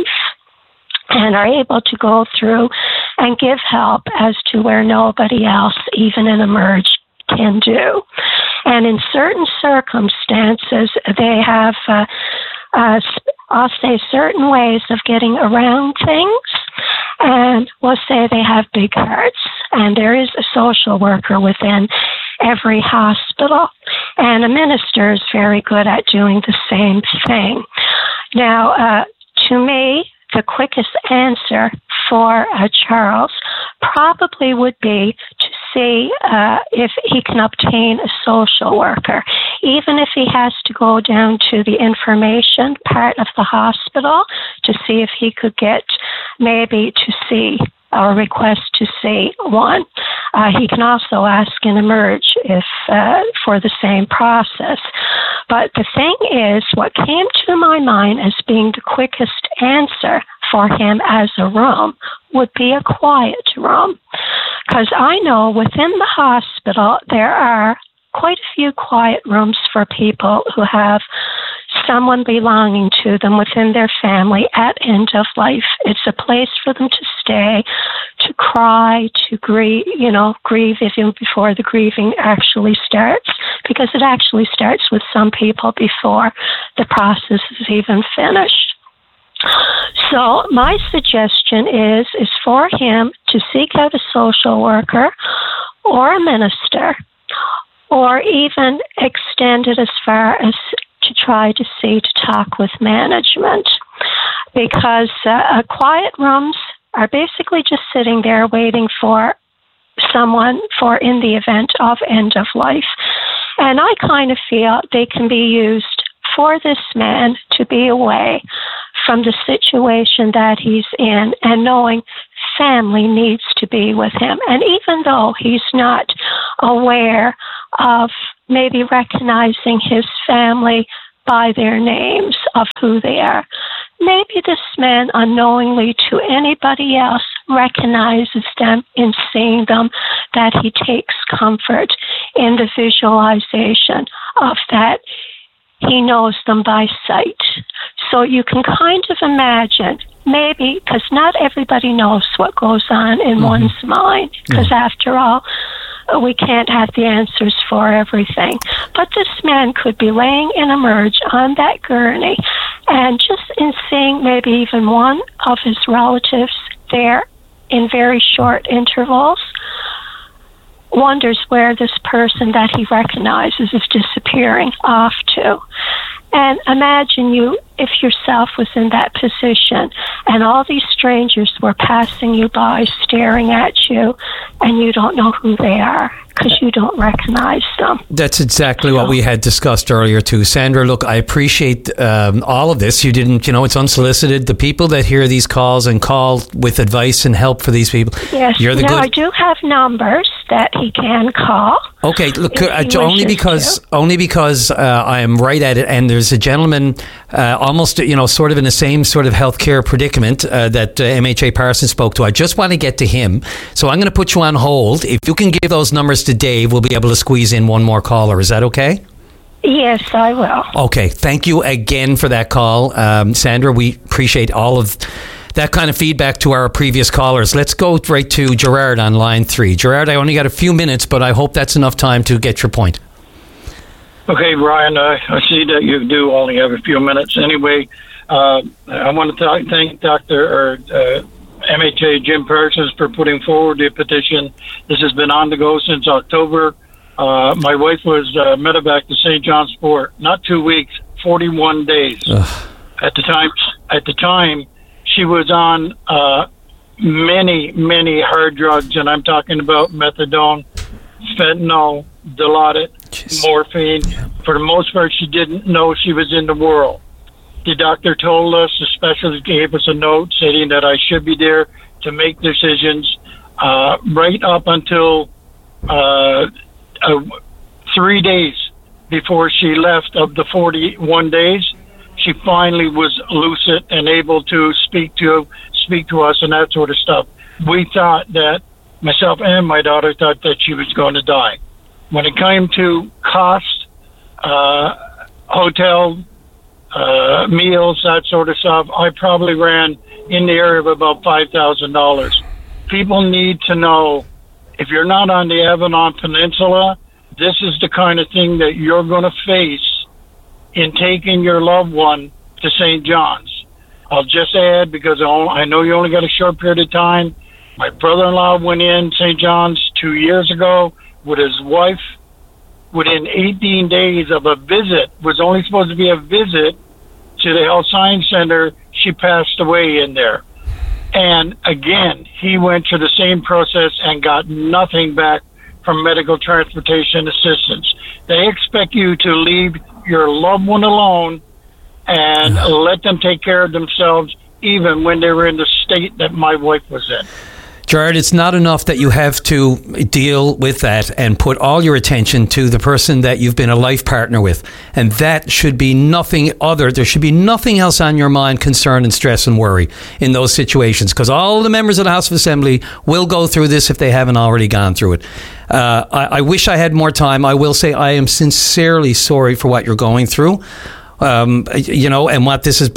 and are able to go through and give help as to where nobody else, even in Emerge, can do. And in certain circumstances, they have, uh, uh, I'll say, certain ways of getting around things. And we'll say they have big hearts. And there is a social worker within every hospital. And a minister is very good at doing the same thing. Now, uh, to me, the quickest answer for uh, Charles probably would be to see uh, if he can obtain a social worker, even if he has to go down to the information part of the hospital to see if he could get maybe to see or request to see one. Uh, he can also ask in Emerge if uh, for the same process. But the thing is, what came to my mind as being the quickest answer for him as a room would be a quiet room. Because I know within the hospital there are quite a few quiet rooms for people who have someone belonging to them within their family at end of life. It's a place for them to stay, to cry, to grieve, you know, grieve even before the grieving actually starts, because it actually starts with some people before the process is even finished. So my suggestion is is for him to seek out a social worker or a minister, or even extend it as far as to try to see to talk with management, because uh, quiet rooms are basically just sitting there waiting for someone for in the event of end of life. And I kind of feel they can be used for this man to be away from the situation that he's in, and knowing family needs to be with him. And even though he's not aware of maybe recognizing his family by their names of who they are, maybe this man unknowingly to anybody else recognizes them in seeing them, that he takes comfort in the visualization of that he knows them by sight. So you can kind of imagine, maybe, because not everybody knows what goes on in mm-hmm. one's mind, because mm-hmm. after all, we can't have the answers for everything. But this man could be laying in a merge on that gurney, and just in seeing maybe even one of his relatives there in very short intervals, wonders where this person that he recognizes is disappearing off to. And imagine you, if yourself was in that position and all these strangers were passing you by, staring at you, and you don't know who they are because you don't recognize them. That's exactly what we had discussed earlier too. Sandra, look, I appreciate um, all of this. You didn't, you know, it's unsolicited. The people that hear these calls and call with advice and help for these people. Yes, you're the no, good... I do have numbers that he can call. Okay, look, uh, only because to. only because uh, I am right at it, and there's a gentleman uh, almost, you know, sort of in the same sort of healthcare predicament uh, that uh, M H A Parsons spoke to. I just want to get to him, so I'm going to put you on hold. If you can give those numbers to Dave, we'll be able to squeeze in one more caller. Is that okay? Yes, I will. Okay, thank you again for that call, um, Sandra. We appreciate all of that kind of feedback to our previous callers. Let's go right to Gerard on line three. Gerard, I only got a few minutes, but I hope that's enough time to get your point. Okay, Brian, uh, I see that you do only have a few minutes. Anyway, uh, I want to th- thank Doctor or uh, M H A Jim Parsons for putting forward the petition. This has been on the go since October. Uh, my wife was uh, medevac to Saint John's Port, not two weeks, forty-one days. Ugh. At the time, at the time, she was on uh, many, many hard drugs, and I'm talking about methadone, fentanyl, Dilaudid, Jeez. morphine. For the most part, she didn't know she was in the world. The doctor told us, the specialist gave us a note stating that I should be there to make decisions uh, right up until uh, uh, three days before she left of the forty-one days. She finally was lucid and able to speak to speak to us and that sort of stuff. We thought that, myself and my daughter thought that she was going to die. When it came to cost, uh, hotel, uh, meals, that sort of stuff, I probably ran in the area of about five thousand dollars. People need to know, if you're not on the Avalon Peninsula, this is the kind of thing that you're going to face in taking your loved one to Saint John's. I'll just add, because I know you only got a short period of time, my brother-in-law went in Saint John's two years ago with his wife. Within eighteen days of a visit, was only supposed to be a visit to the Health Science Center, she passed away in there. And again, he went through the same process and got nothing back from medical transportation assistance. They expect you to leave your loved one alone and let them take care of themselves, even when they were in the state that my wife was in. Gerard, it's not enough that you have to deal with that and put all your attention to the person that you've been a life partner with. And that should be nothing other. There should be nothing else on your mind, concern and stress and worry in those situations, because all the members of the House of Assembly will go through this if they haven't already gone through it. Uh, I, I wish I had more time. I will say I am sincerely sorry for what you're going through. Um, you know, and what this has brought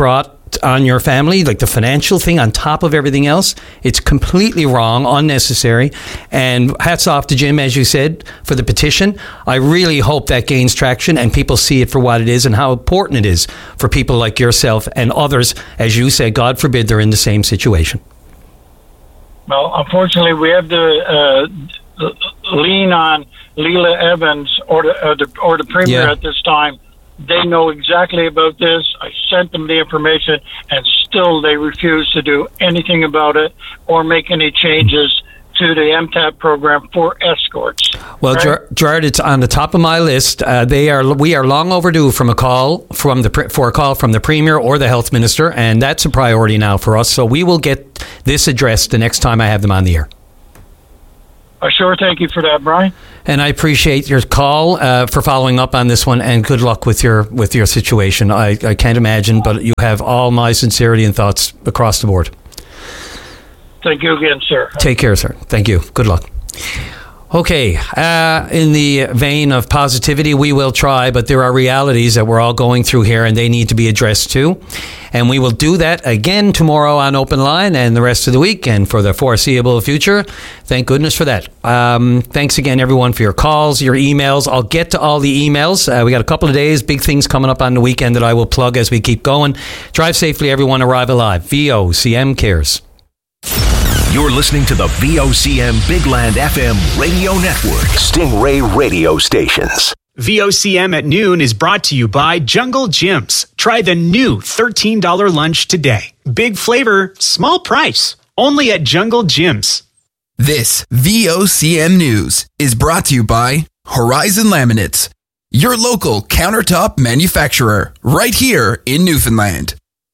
on your family, like the financial thing on top of everything else, it's completely wrong, unnecessary. And hats off to Jim, as you said, for the petition. I really hope that gains traction and people see it for what it is and how important it is for people like yourself and others, as you said, God forbid they're in the same situation. Well, unfortunately, we have to uh, lean on Leela Evans or the, uh, the, or the Premier Yeah. at this time. They know exactly about this. I sent them the information, and still they refuse to do anything about it or make any changes to the M TAP program for escorts. Well, right? Ger- Gerard, it's on the top of my list. Uh, they are. We are long overdue from a call from the pre- for a call from the Premier or the Health Minister, and that's a priority now for us. So we will get this addressed the next time I have them on the air. I sure thank you for that, Brian. And I appreciate your call uh, for following up on this one, and good luck with your with your situation. I, I can't imagine, but you have all my sincerity and thoughts across the board. Thank you again, sir. Take care, sir. Thank you. Good luck. Okay, uh, in the vein of positivity, we will try, but there are realities that we're all going through here, and they need to be addressed too. And we will do that again tomorrow on Open Line and the rest of the week and for the foreseeable future. Thank goodness for that. Um, thanks again, everyone, for your calls, your emails. I'll get to all the emails. Uh, we got a couple of days, big things coming up on the weekend that I will plug as we keep going. Drive safely, everyone. Arrive alive. V O C M cares. You're listening to the V O C M Big Land F M radio network. Stingray radio stations. V O C M at noon is brought to you by Jungle Gyms. Try the new thirteen dollars lunch today. Big flavor, small price. Only at Jungle Gyms. This V O C M News is brought to you by Horizon Laminates, your local countertop manufacturer, right here in Newfoundland.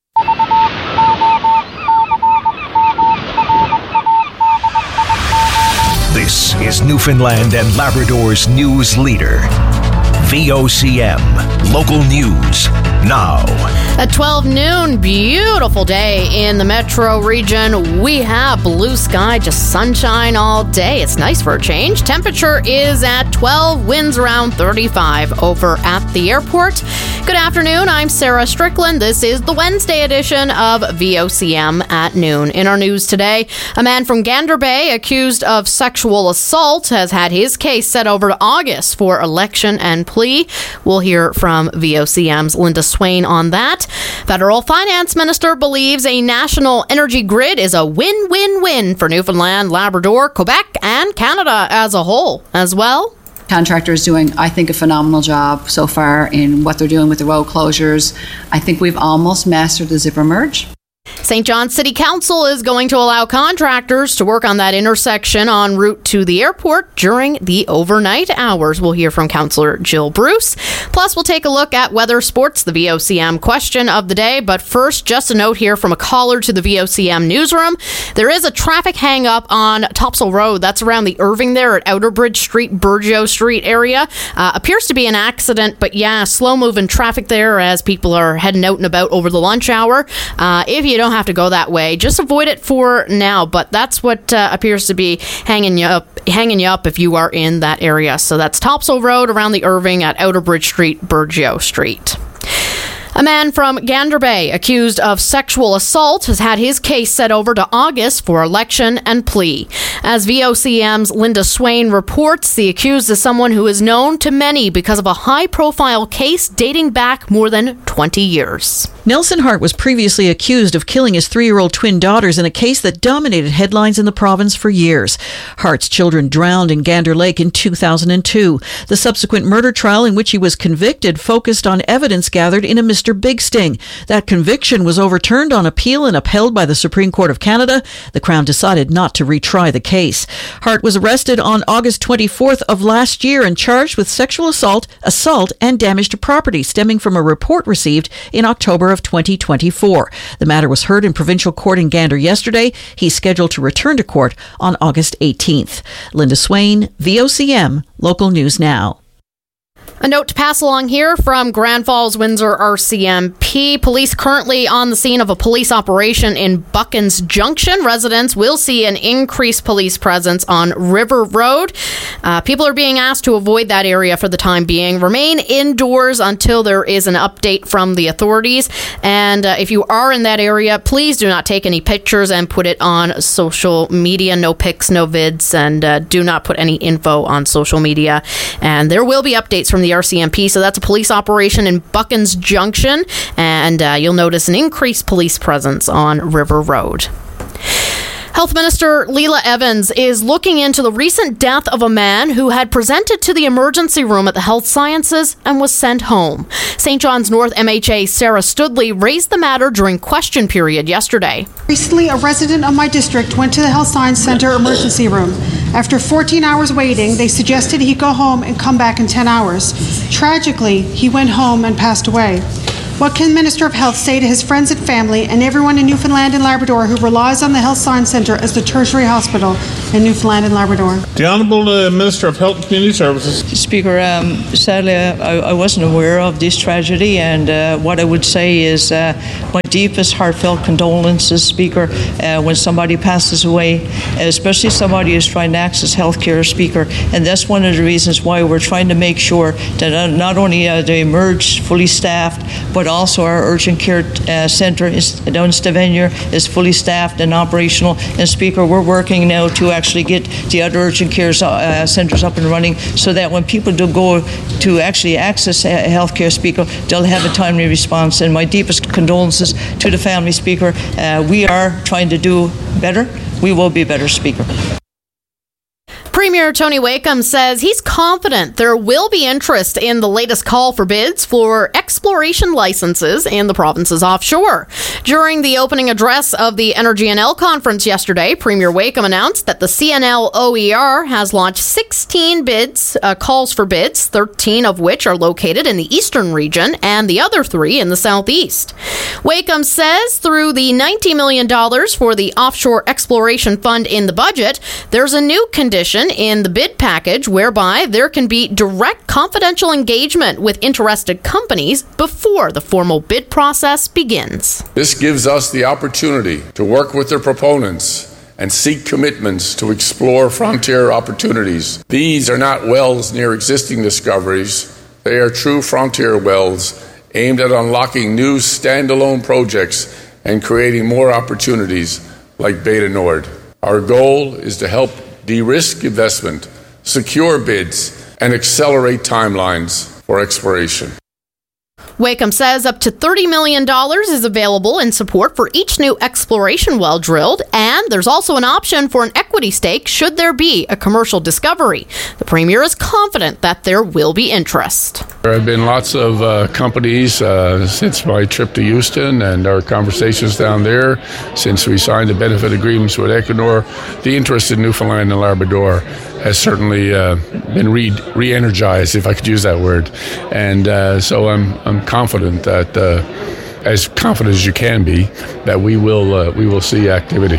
This is Newfoundland and Labrador's news leader. V O C M, local news, now. At twelve noon, beautiful day in the metro region. We have blue sky, just sunshine all day. It's nice for a change. Temperature is at twelve, winds around thirty-five over at the airport. Good afternoon, I'm Sarah Strickland. This is the Wednesday edition of V O C M at noon. In our news today, a man from Gander Bay accused of sexual assault has had his case set over to August for election and plea. We'll hear from V O C M's Linda Swain on that. Federal Finance Minister believes a national energy grid is a win-win-win for Newfoundland, Labrador, Quebec, and Canada as a whole. As well, contractors doing, I think, a phenomenal job so far in what they're doing with the road closures. I think we've almost mastered the zipper merge. Saint John City Council is going to allow contractors to work on that intersection en route to the airport during the overnight hours. We'll hear from Councillor Jill Bruce. Plus, we'll take a look at weather sports, the V O C M question of the day. But first, just a note here from a caller to the V O C M newsroom. There is a traffic hang-up on Topsail Road. That's around the Irving there at Outerbridge Street, Burgeo Street area. Uh, appears to be an accident, but yeah, slow-moving traffic there as people are heading out and about over the lunch hour. Uh, if you don't have to go that way, just avoid it for now, but that's what uh, appears to be hanging you up hanging you up if you are in that area. So that's Topsail Road around the Irving at Outerbridge Street, Burgeo Street. A man from Gander Bay accused of sexual assault has had his case set over to August for election and plea. As V O C M's Linda Swain reports, the accused is someone who is known to many because of a high-profile case dating back more than twenty years. Nelson Hart was previously accused of killing his three-year-old twin daughters in a case that dominated headlines in the province for years. Hart's children drowned in Gander Lake in two thousand two. The subsequent murder trial in which he was convicted focused on evidence gathered in a Mister Big Sting. That conviction was overturned on appeal and upheld by the Supreme Court of Canada. The Crown decided not to retry the case. Hart was arrested on August twenty-fourth of last year and charged with sexual assault, assault, and damage to property stemming from a report received in October of twenty twenty-four. The matter was heard in provincial court in Gander yesterday. He's scheduled to return to court on August eighteenth. Linda Swain, V O C M, Local News Now. A note to pass along here from Grand Falls Windsor R C M P. Police currently on the scene of a police operation in Buckens Junction. Residents will see an increased police presence on River Road. Uh, people are being asked to avoid that area for the time being. Remain indoors until there is an update from the authorities. And uh, if you are in that area, please do not take any pictures and put it on social media. No pics, no vids, and uh, do not put any info on social media. And there will be updates from the R C M P. So that's a police operation in Buckens Junction, and uh, you'll notice an increased police presence on River Road. Health Minister Leila Evans is looking into the recent death of a man who had presented to the emergency room at the Health Sciences and was sent home. Saint John's North M H A Sarah Studley raised the matter during question period yesterday. Recently, a resident of my district went to the Health Science Center emergency room. After fourteen hours waiting, they suggested he go home and come back in ten hours. Tragically, he went home and passed away. What can Minister of Health say to his friends and family and everyone in Newfoundland and Labrador who relies on the Health Science Centre as the tertiary hospital in Newfoundland and Labrador? The Honourable uh, Minister of Health and Community Services. Speaker, um, sadly, I, I wasn't aware of this tragedy, and uh, what I would say is uh, my deepest heartfelt condolences, Speaker, uh, when somebody passes away, especially somebody who's trying to access health care, Speaker, and that's one of the reasons why we're trying to make sure that not only are they emerge fully staffed, but also our urgent care uh, centre is, down in Stavanger is fully staffed and operational. And Speaker, we're working now to actually get the other urgent care uh, centres up and running so that when people do go to actually access health care, Speaker, they'll have a timely response. And my deepest condolences to the family, Speaker. Uh, we are trying to do better. We will be better, Speaker. Premier Tony Wakeham says he's confident there will be interest in the latest call for bids for exploration licenses in the province's offshore. During the opening address of the Energy N L conference yesterday, Premier Wakeham announced that the C N L O E R has launched sixteen bids, uh, calls for bids, thirteen of which are located in the eastern region and the other three in the southeast. Wakeham says through the ninety million dollars for the Offshore Exploration Fund in the budget, there's a new condition in the bid package whereby there can be direct confidential engagement with interested companies before the formal bid process begins. This gives us the opportunity to work with the proponents and seek commitments to explore frontier opportunities. These are not wells near existing discoveries. They are true frontier wells aimed at unlocking new standalone projects and creating more opportunities like Beta Nord. Our goal is to help de-risk investment, secure bids, and accelerate timelines for exploration. Wakeham says up to thirty million dollars is available in support for each new exploration well drilled, and there's also an option for an equity stake should there be a commercial discovery. The Premier is confident that there will be interest. There have been lots of uh, companies uh, since my trip to Houston and our conversations down there, since we signed the benefit agreements with Equinor. The interest in Newfoundland and Labrador has certainly uh, been re- re-energized, if I could use that word. And uh, so I'm I'm confident that, uh, as confident as you can be, that we will uh, we will see activity.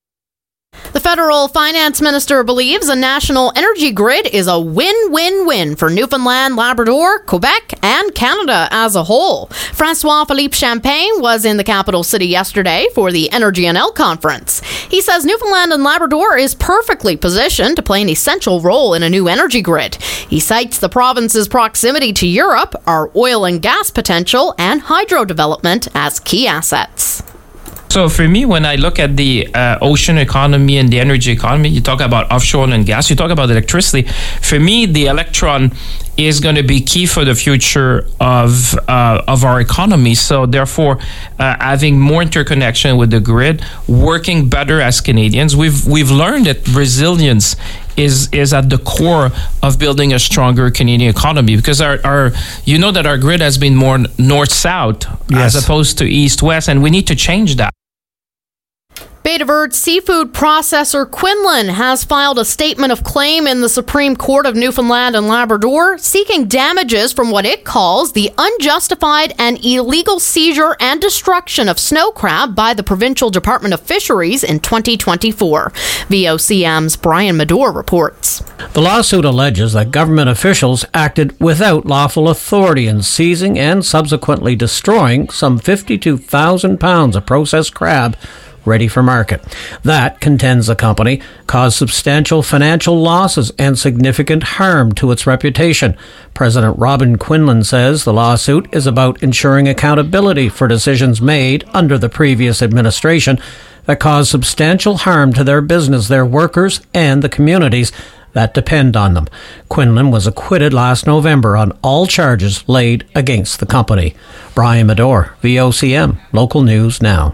The federal finance minister believes a national energy grid is a win-win-win for Newfoundland, Labrador, Quebec, and Canada as a whole. Francois-Philippe Champagne was in the capital city yesterday for the Energy N L conference. He says Newfoundland and Labrador is perfectly positioned to play an essential role in a new energy grid. He cites the province's proximity to Europe, our oil and gas potential, and hydro development as key assets. So for me, when I look at the uh, ocean economy and the energy economy, you talk about offshore oil and gas, you talk about electricity. For me, the electron is going to be key for the future of uh, of our economy. So therefore, uh, having more interconnection with the grid, working better as Canadians, we've we've learned that resilience is is at the core of building a stronger Canadian economy, because our, our you know that our grid has been more north-south yes. as opposed to east-west, and we need to change that. Bay de Verde seafood processor Quinlan has filed a statement of claim in the Supreme Court of Newfoundland and Labrador, seeking damages from what it calls the unjustified and illegal seizure and destruction of snow crab by the Provincial Department of Fisheries in twenty twenty-four. V O C M's Brian Medore reports. The lawsuit alleges that government officials acted without lawful authority in seizing and subsequently destroying some fifty-two thousand pounds of processed crab ready for market. That, contends the company, caused substantial financial losses and significant harm to its reputation. President Robin Quinlan says the lawsuit is about ensuring accountability for decisions made under the previous administration that caused substantial harm to their business, their workers, and the communities that depend on them. Quinlan was acquitted last November on all charges laid against the company. Brian Medore, V O C M, Local News Now.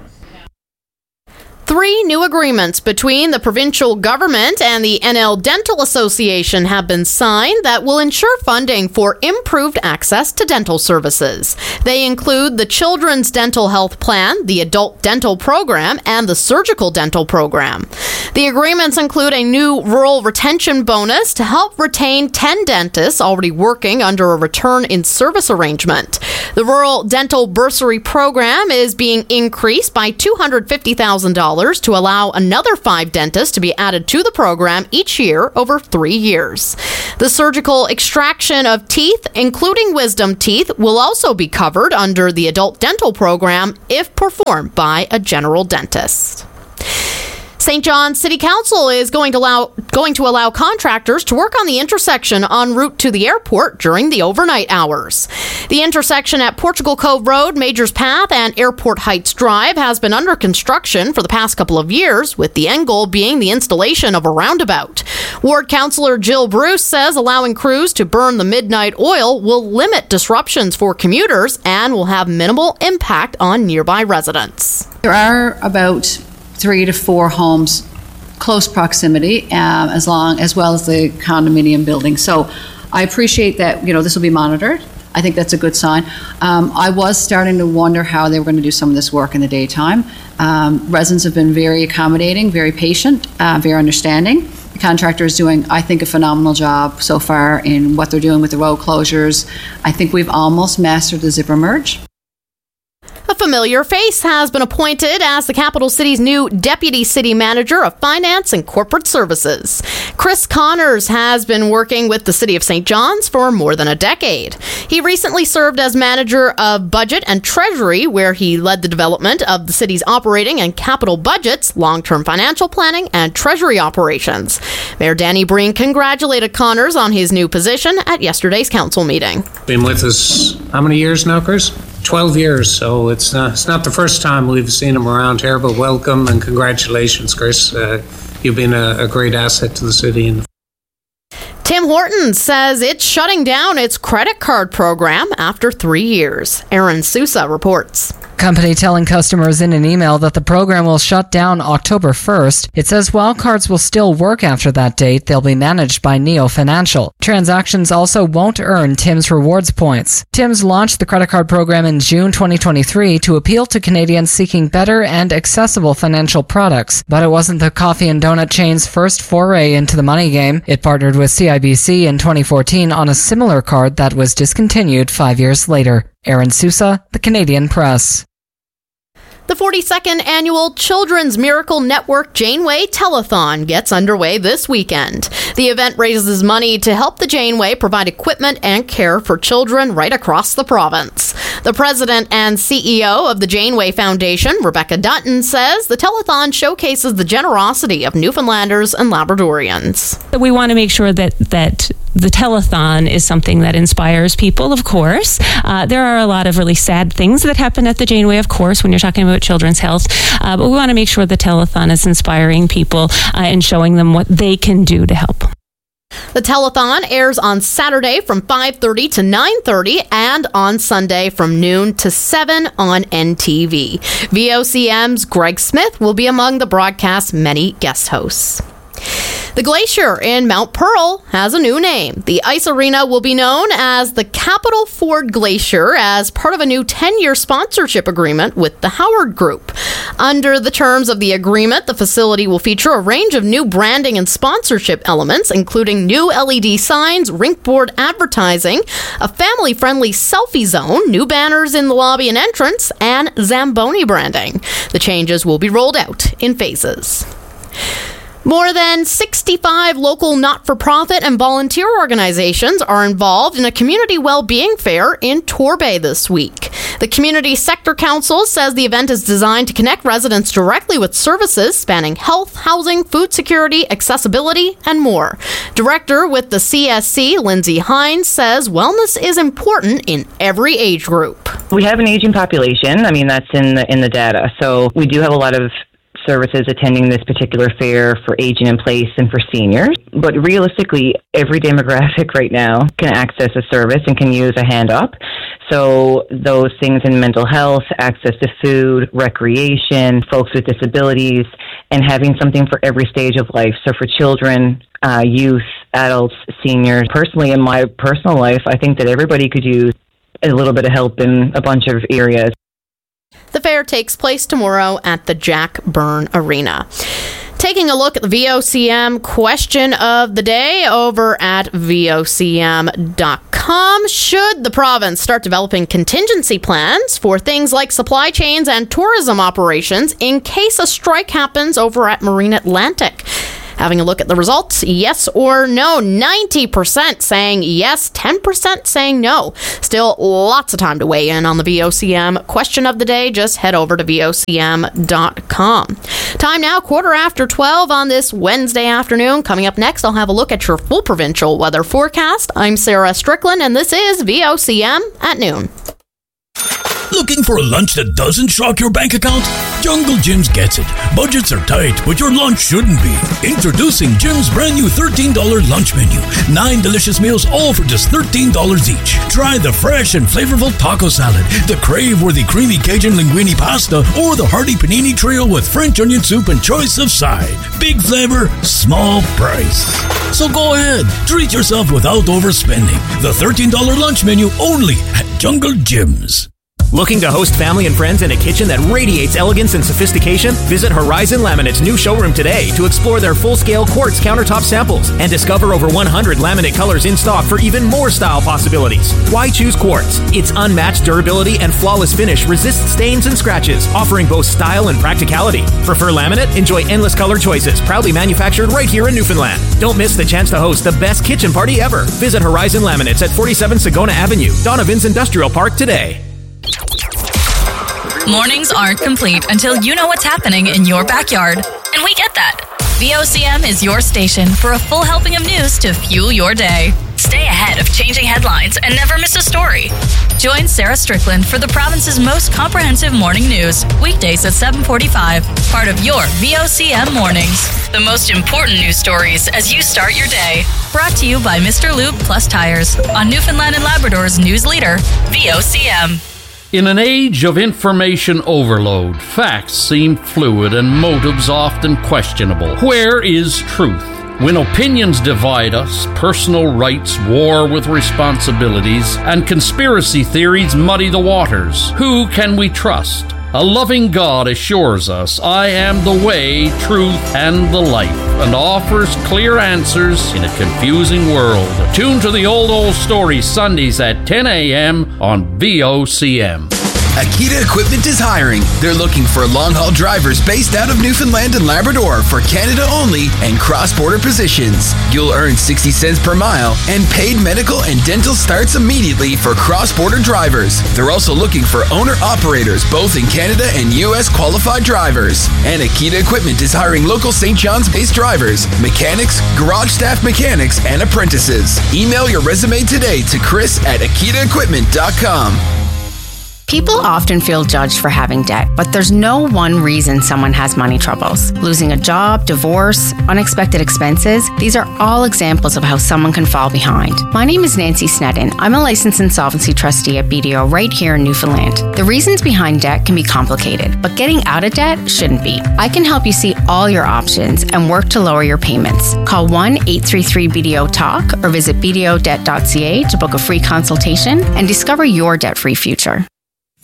Three new agreements between the provincial government and the N L Dental Association have been signed that will ensure funding for improved access to dental services. They include the Children's Dental Health Plan, the Adult Dental Program, and the Surgical Dental Program. The agreements include a new rural retention bonus to help retain ten dentists already working under a return in service arrangement. The Rural Dental Bursary Program is being increased by two hundred fifty thousand dollars to allow another five dentists to be added to the program each year over three years. The surgical extraction of teeth, including wisdom teeth, will also be covered under the adult dental program if performed by a general dentist. Saint John's City Council is going to allow going to allow contractors to work on the intersection en route to the airport during the overnight hours. The intersection at Portugal Cove Road, Majors Path, and Airport Heights Drive has been under construction for the past couple of years, with the end goal being the installation of a roundabout. Ward Councillor Jill Bruce says allowing crews to burn the midnight oil will limit disruptions for commuters and will have minimal impact on nearby residents. There are about three to four homes close proximity, um, as long as well as the condominium building. So I appreciate that, you know, this will be monitored. I think that's a good sign. Um, I was starting to wonder how they were going to do some of this work in the daytime. Um, residents have been very accommodating, very patient, uh, very understanding. The contractor is doing, I think, a phenomenal job so far in what they're doing with the road closures. I think we've almost mastered the zipper merge. A familiar face has been appointed as the capital city's new Deputy City Manager of Finance and Corporate Services. Chris Connors has been working with the City of Saint John's for more than a decade. He recently served as Manager of Budget and Treasury, where he led the development of the city's operating and capital budgets, long-term financial planning, and treasury operations. Mayor Danny Breen congratulated Connors on his new position at yesterday's council meeting. Been with us how many years now, Chris? twelve years, so it's not, it's not the first time we've seen him around here, but welcome and congratulations, Chris. Uh, you've been a, a great asset to the city. And Tim Hortons says it's shutting down its credit card program after three years. Aaron Sousa reports. Company telling customers in an email that the program will shut down October first. It says while cards will still work after that date, they'll be managed by Neo Financial. Transactions also won't earn Tim's Rewards points. Tim's launched the credit card program in June twenty twenty-three to appeal to Canadians seeking better and accessible financial products. But it wasn't the coffee and donut chain's first foray into the money game. It partnered with C I B C in twenty fourteen on a similar card that was discontinued five years later. Aaron Sousa, The Canadian Press. The forty-second annual Children's Miracle Network Janeway Telethon gets underway this weekend. The event raises money to help the Janeway provide equipment and care for children right across the province. The president and C E O of the Janeway Foundation, Rebecca Dutton, says the telethon showcases the generosity of Newfoundlanders and Labradorians. We want to make sure that that the telethon is something that inspires people, of course. Uh, there are a lot of really sad things that happen at the Janeway, of course, when you're talking about children's health. Uh, but we want to make sure the telethon is inspiring people uh, and showing them what they can do to help. The telethon airs on Saturday from five thirty to nine thirty and on Sunday from noon to seven on N T V. V O C M's Greg Smith will be among the broadcast's many guest hosts. The glacier in Mount Pearl has a new name. The ice arena will be known as the Capital Ford Glacier as part of a new ten-year sponsorship agreement with the Howard Group. Under the terms of the agreement, the facility will feature a range of new branding and sponsorship elements, including new L E D signs, rink board advertising, a family-friendly selfie zone, new banners in the lobby and entrance, and Zamboni branding. The changes will be rolled out in phases. More than sixty-five local not-for-profit and volunteer organizations are involved in a community well-being fair in Torbay this week. The Community Sector Council says the event is designed to connect residents directly with services spanning health, housing, food security, accessibility, and more. Director with the C S C, Lindsay Hines, says wellness is important in every age group. We have an aging population. I mean, that's in the, in the data. So we do have a lot of services attending this particular fair for aging in place and for seniors. But realistically, every demographic right now can access a service and can use a hand up. So those things in mental health, access to food, recreation, folks with disabilities, and having something for every stage of life. So for children, uh, youth, adults, seniors. Personally, in my personal life, I think that everybody could use a little bit of help in a bunch of areas. The fair takes place tomorrow at the Jack Byrne Arena. Taking a look at the V O C M question of the day over at V O C M dot com. Should the province start developing contingency plans for things like supply chains and tourism operations in case a strike happens over at Marine Atlantic? Having a look at the results, yes or no. ninety percent saying yes, ten percent saying no. Still lots of time to weigh in on the V O C M question of the day. Just head over to V O C M dot com. Time now, quarter after twelve on this Wednesday afternoon. Coming up next, I'll have a look at your full provincial weather forecast. I'm Sarah Strickland, and this is V O C M at noon. Looking for a lunch that doesn't shock your bank account? Jungle Jim's gets it. Budgets are tight, but your lunch shouldn't be. Introducing Jim's brand new thirteen dollars lunch menu. Nine delicious meals, all for just thirteen dollars each. Try the fresh and flavorful taco salad, the crave-worthy creamy Cajun linguine pasta, or the hearty panini trio with French onion soup and choice of side. Big flavor, small price. So go ahead, treat yourself without overspending. The thirteen dollars lunch menu only at Jungle Jim's. Looking to host family and friends in a kitchen that radiates elegance and sophistication? Visit Horizon Laminate's new showroom today to explore their full-scale quartz countertop samples and discover over one hundred laminate colors in stock for even more style possibilities. Why choose quartz? Its unmatched durability and flawless finish resists stains and scratches, offering both style and practicality. Prefer laminate? Enjoy endless color choices, proudly manufactured right here in Newfoundland. Don't miss the chance to host the best kitchen party ever. Visit Horizon Laminates at forty-seven Sagona Avenue, Donovan's Industrial Park today. Mornings aren't complete until you know what's happening in your backyard. And we get that. V O C M is your station for a full helping of news to fuel your day. Stay ahead of changing headlines and never miss a story. Join Sarah Strickland for the province's most comprehensive morning news, weekdays at seven forty-five, part of your V O C M Mornings. The most important news stories as you start your day. Brought to you by Mister Lube Plus Tires on Newfoundland and Labrador's news leader, V O C M. In an age of information overload, facts seem fluid and motives often questionable. Where is truth? When opinions divide us, personal rights war with responsibilities, and conspiracy theories muddy the waters, who can we trust? A loving God assures us, I am the way, truth, and the life, and offers clear answers in a confusing world. Tune to the Old Old Story Sundays at ten a.m. on V O C M. Akita Equipment is hiring. They're looking for long-haul drivers based out of Newfoundland and Labrador for Canada only and cross-border positions. You'll earn sixty cents per mile, and paid medical and dental starts immediately for cross-border drivers. They're also looking for owner-operators both in Canada and U S qualified drivers. And Akita Equipment is hiring local Saint John's-based drivers, mechanics, garage staff mechanics, and apprentices. Email your resume today to Chris at akita equipment dot com. People often feel judged for having debt, but there's no one reason someone has money troubles. Losing a job, divorce, unexpected expenses, these are all examples of how someone can fall behind. My name is Nancy Snedden. I'm a licensed insolvency trustee at B D O right here in Newfoundland. The reasons behind debt can be complicated, but getting out of debt shouldn't be. I can help you see all your options and work to lower your payments. Call one eight three three B D O talk or visit b d o debt dot c a to book a free consultation and discover your debt-free future.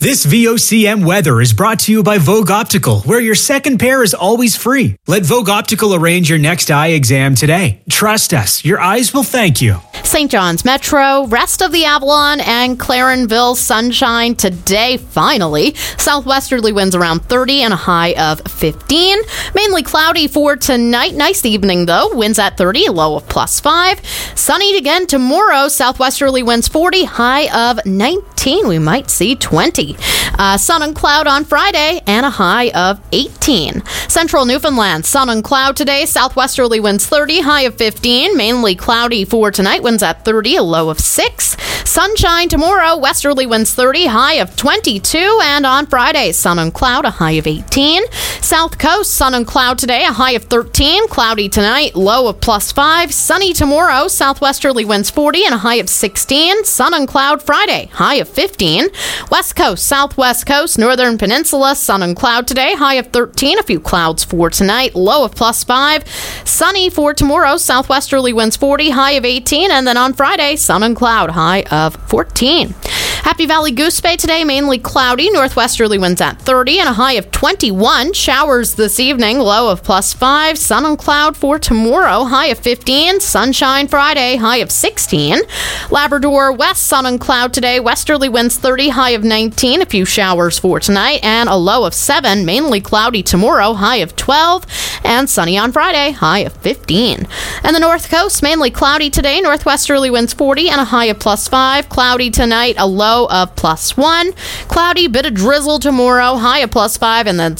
This V O C M weather is brought to you by Vogue Optical, where your second pair is always free. Let Vogue Optical arrange your next eye exam today. Trust us, your eyes will thank you. Saint John's Metro, rest of the Avalon and Clarenville sunshine today, finally. Southwesterly winds around thirty and a high of fifteen. Mainly cloudy for tonight. Nice evening, though. Winds at thirty, a low of plus five. Sunny again tomorrow. Southwesterly winds forty, high of nineteen. We might see twenty. Uh, sun and cloud on Friday and a high of eighteen. Central Newfoundland, sun and cloud today. Southwesterly winds thirty, high of fifteen. Mainly cloudy for tonight. Winds at thirty, a low of six. Sunshine tomorrow. Westerly winds thirty, high of twenty-two. And on Friday, sun and cloud, a high of eighteen. South Coast, sun and cloud today, a high of thirteen. Cloudy tonight, low of plus five. Sunny tomorrow. Southwesterly winds forty and a high of sixteen. Sun and cloud Friday, high of fifteen. West Coast, Southwest Coast, Northern Peninsula, sun and cloud today, high of thirteen. A few clouds for tonight, low of plus five. Sunny for tomorrow. Southwesterly winds forty, high of eighteen. And then on Friday, sun and cloud, high of fourteen. Happy Valley Goose Bay today, mainly cloudy. Northwesterly winds at thirty and a high of twenty-one. Showers this evening, low of plus five. Sun and cloud for tomorrow, high of fifteen. Sunshine Friday, high of sixteen. Labrador West, sun and cloud today. Westerly winds thirty, high of nineteen. A few showers for tonight and a low of seven. Mainly cloudy tomorrow, high of twelve. And sunny on Friday, high of fifteen. And the North Coast, mainly cloudy today. Northwesterly winds forty and a high of plus five. Cloudy tonight, a low of plus one. Cloudy, bit of drizzle tomorrow, high of plus five. And then